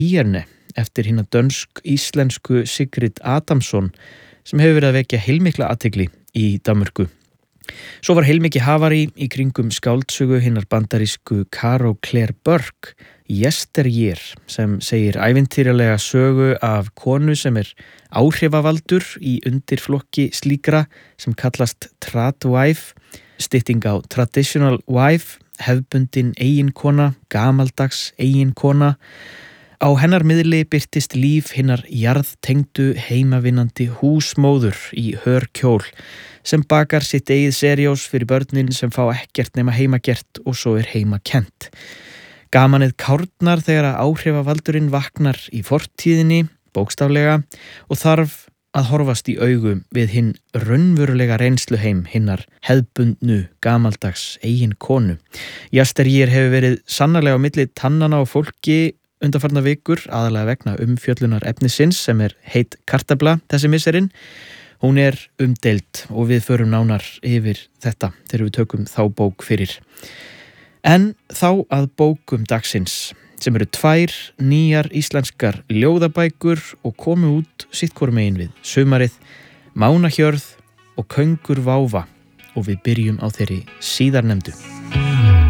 Hjerne eftir hina dönsk-íslensku Sigrid Adamsson sem hefur verið að vekja heilmikla athygli í Danmörku. Svo var heilmikið havarí í kringum skáldsögu hinnar bandarísku Caro Claire Burke, Yesteryear, sem segir ævintýralega sögu af konu sem áhrifavaldur í undirflokki slíkra sem kallast tradwife, stytting á traditional wife, hefðbundin eiginkona, gamaldags eiginkona. Á hennar miðli birtist líf hinnar jarðtengdu heimavinnandi húsmóður í hörkjól sem bakar sitt eigið seriós fyrir börnin sem fá ekkert nema heimagert og svo heimakent. Gamanið kárnar þegar áhrifavaldurinn vaknar í fortíðinni, bókstaflega, og þarf að horfast í augu við hinn raunverulega reynsluheim hinnar hefðbundnu gamaldags eiginkonu. Yesteryear hefur verið sannarlega á milli tannana á fólki undanfarna vikur, aðalega vegna umfjöllunar efnisins sem heit kartafla þessi misserinn. Hún umdeild og við förum nánar yfir þetta þegar við tökum þá bók fyrir. En þá að bókum dagsins sem 2 nýjar íslenskar ljóðabækur og komu út sitt hvoru megin við sumarið, Mánahjörð og Köngur váfa, og við byrjum á þeirri síðarnefndu.